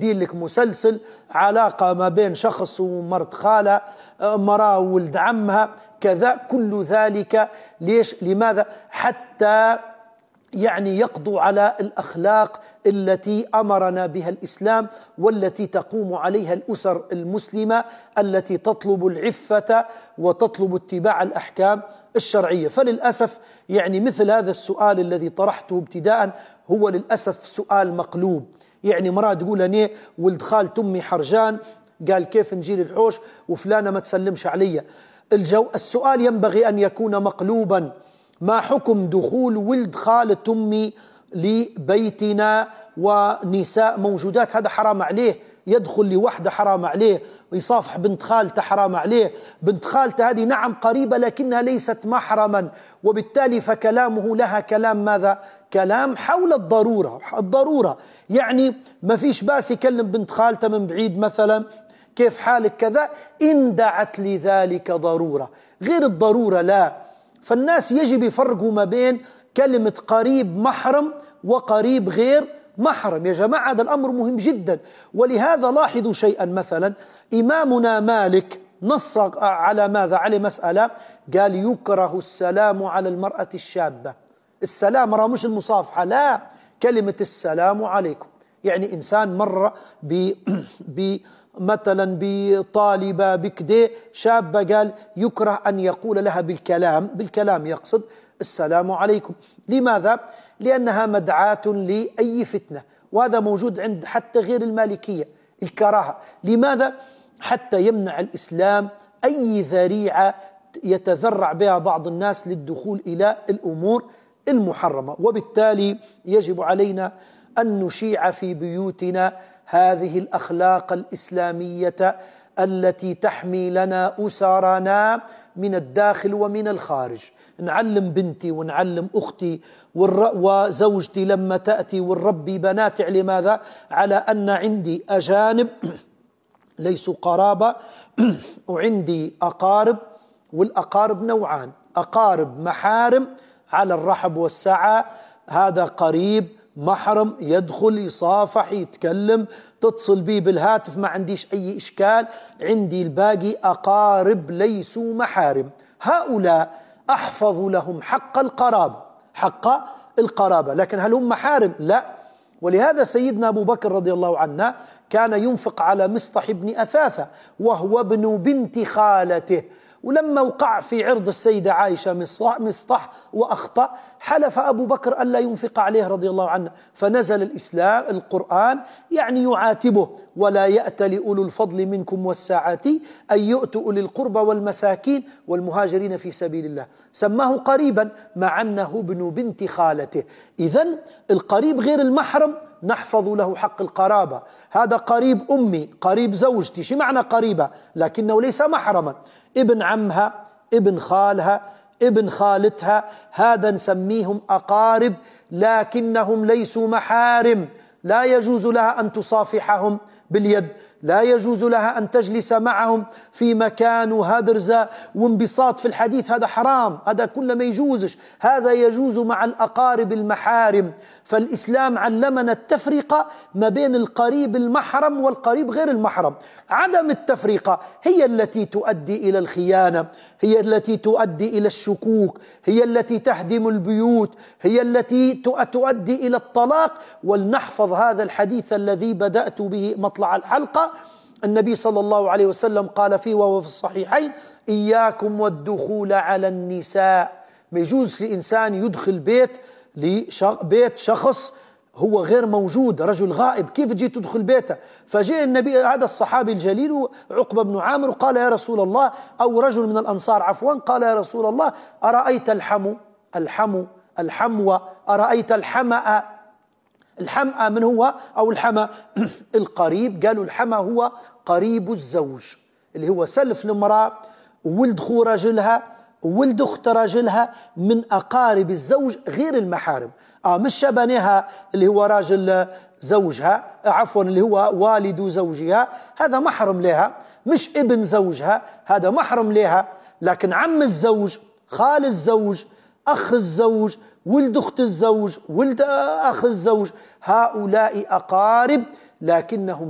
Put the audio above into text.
دير لك مسلسل علاقة ما بين شخص ومرت خالة، مرأة وولد عمها، كذا. كل ذلك ليش؟ لماذا؟ حتى يعني يقضوا على الأخلاق التي أمرنا بها الإسلام، والتي تقوم عليها الأسر المسلمة التي تطلب العفة وتطلب اتباع الأحكام الشرعية. فللأسف يعني مثل هذا السؤال الذي طرحته ابتداء هو للأسف سؤال مقلوب. يعني مرأة تقول أنا ولد خالة أمي حرجان، قال كيف نجي للحوش وفلانة ما تسلمش علي؟ السؤال ينبغي أن يكون مقلوبا: ما حكم دخول ولد خالة أمي لبيتنا ونساء موجودات؟ هذا حرام عليه. يدخل لوحده حرام عليه، ويصافح بنت خالته حرام عليه. بنت خالته هذه نعم قريبة لكنها ليست محرما، وبالتالي فكلامه لها كلام ماذا؟ كلام حول الضرورة. يعني ما فيش باس يكلم بنت خالته من بعيد مثلا، كيف حالك كذا، إن دعت لذلك ضرورة. غير الضرورة لا. فالناس يجب يفرقوا ما بين كلمة قريب محرم وقريب غير محرم. يا جماعة هذا الأمر مهم جدا. ولهذا لاحظوا شيئا، مثلا إمامنا مالك نص على ماذا؟ على مسألة، قال يكره السلام على المرأة الشابة. السلام راه مش المصافحة، لا، كلمة السلام عليكم. يعني إنسان مر مثلا بطالبة بكده شابة، قال يكره أن يقول لها بالكلام يقصد السلام عليكم. لماذا؟ لأنها مدعاة لأي فتنة، وهذا موجود عند حتى غير المالكية، الكراهة. لماذا؟ حتى يمنع الإسلام أي ذريعة يتذرع بها بعض الناس للدخول إلى الأمور المحرمة. وبالتالي يجب علينا أن نشيع في بيوتنا هذه الأخلاق الإسلامية التي تحمي لنا أسرنا من الداخل ومن الخارج. نعلم بنتي ونعلم أختي وزوجتي لما تأتي ونربي بناتي على ماذا؟ على أن عندي أجانب ليسوا قرابة وعندي أقارب، والأقارب نوعان: أقارب محارم على الرحب والسعة، هذا قريب محرم يدخل يصافح يتكلم تتصل بي بالهاتف ما عنديش أي إشكال. عندي الباقي أقارب ليسوا محارم، هؤلاء أحفظ لهم حق القرابة. لكن هل هم محارم؟ لا. ولهذا سيدنا أبو بكر رضي الله عنه كان ينفق على مصطح بن أثاثة وهو ابن بنت خالته، ولما وقع في عرض السيدة عائشة مصطح وأخطأ، حلف أبو بكر ألا ينفق عليه رضي الله عنه، فنزل القرآن يعني يعاتبه: ولا يأتل أولو الفضل منكم والسعة أن يؤتوا أولي القربى والمساكين والمهاجرين في سبيل الله. سماه قريبا مع أنه ابن بنت خالته. إذن القريب غير المحرم نحفظ له حق القرابة. هذا قريب أمي، قريب زوجتي، شو معنى قريبة؟ لكنه ليس محرما. ابن عمها، ابن خالها، ابن خالتها، هذا نسميهم أقارب لكنهم ليسوا محارم. لا يجوز لها أن تصافحهم باليد، لا يجوز لها أن تجلس معهم في مكان وهدرزة وانبساط في الحديث، هذا حرام، هذا كله ما يجوزش. هذا يجوز مع الأقارب المحارم. فالإسلام علمنا التفرقة ما بين القريب المحرم والقريب غير المحرم. عدم التفرقة هي التي تؤدي إلى الخيانة، هي التي تؤدي إلى الشكوك، هي التي تهدم البيوت، هي التي تؤدي إلى الطلاق. ولنحفظ هذا الحديث الذي بدأت به مطلع الحلقة. النبي صلى الله عليه وسلم قال فيه وهو في الصحيحين: إياكم والدخول على النساء. ما يجوز لإنسان يدخل بيت شخص هو غير موجود، رجل غائب، كيف تجي تدخل بيته؟ فجاء النبي هذا الصحابي الجليل عقبة بن عامر وقال: يا رسول الله، أو رجل من الأنصار عفوا، قال: يا رسول الله، أرأيت الحموى، أرأيت الحمأ؟ الحمأ من هو؟ أو الحمأ القريب. قالوا الحمأ هو قريب الزوج، اللي هو سلف المرأة وولد خو رجلها وولد أخت رجلها، من أقارب الزوج غير المحارم. مش شبنها اللي هو راجل زوجها، عفوا اللي هو والد زوجها، هذا محرم لها. مش ابن زوجها، هذا محرم لها. لكن عم الزوج، خال الزوج، أخ الزوج، ولد أخت الزوج، ولد أخ الزوج، هؤلاء أقارب لكنهم